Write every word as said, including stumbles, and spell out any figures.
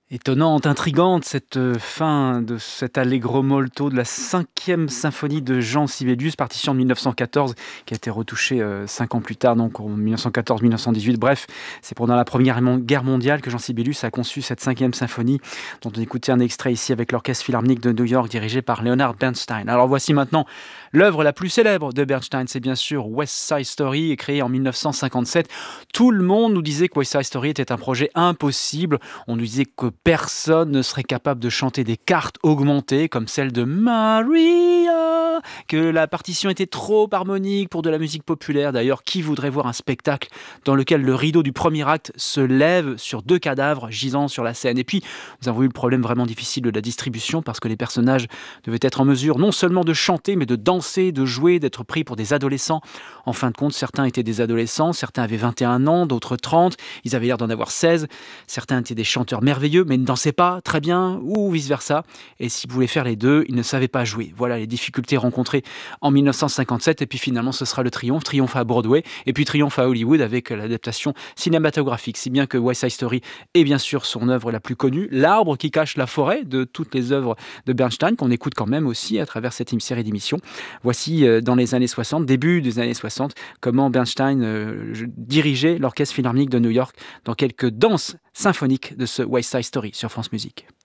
Étonnante, intrigante cette, heu, fin de cet allegro molto de la cinquième symphonie de Jean Sibelius, partition de mille neuf cent quatorze qui a été retouchée, heu, cinq ans plus tard, donc en mille neuf cent quatorze mille neuf cent dix-huit. Bref, c'est pendant la première mon guerre mondiale que Jean Sibelius a conçu cette cinquième symphonie dont on écoutait un extrait ici avec l'Orchestre Philharmonique de New York dirigé par Leonard Bernstein. Alors voici maintenant l'œuvre la plus célèbre de Bernstein, c'est bien sûr West Side Story, créée en mille neuf cent cinquante-sept. Tout le monde nous disait que West Side Story était un projet impossible. On nous disait que personne ne serait capable de chanter des cartes augmentées comme celle de Maria, que la partition était trop harmonique pour de la musique populaire. D'ailleurs, qui voudrait voir un spectacle dans lequel le rideau du premier acte se lève sur deux cadavres gisant sur la scène? Et puis, nous avons eu le problème vraiment difficile de la distribution parce que les personnages devaient être en mesure non seulement de chanter, mais de danser, de jouer, d'être pris pour des adolescents. En fin de compte, certains étaient des adolescents, certains avaient vingt et un ans, d'autres trente, ils avaient l'air d'en avoir seize. Certains étaient des chanteurs merveilleux, mais ne dansaient pas très bien, ou vice-versa. Et s'ils voulaient faire les deux, ils ne savaient pas jouer. Voilà les difficultés rencontrées en mille neuf cent cinquante-sept. Et puis finalement, ce sera le triomphe. Triomphe à Broadway, et puis triomphe à Hollywood avec l'adaptation cinématographique. Si bien que West Side Story est bien sûr son œuvre la plus connue, l'arbre qui cache la forêt de toutes les œuvres de Bernstein, qu'on écoute quand même aussi à travers cette série d'émissions. Voici, euh, dans les années soixante, début des années soixante, comment Bernstein euh, dirigeait l'Orchestre Philharmonique de New York dans quelques danses symphoniques de ce West Side Story sur France Musique.